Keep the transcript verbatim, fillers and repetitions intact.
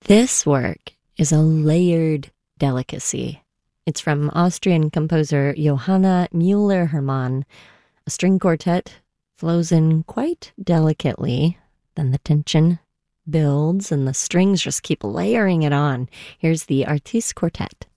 This work is a layered delicacy. It's from Austrian composer Johanna Müller-Hermann. A string quartet flows in quite delicately, then the tension builds and the strings just keep layering it on. Here's the Artiste Quartet.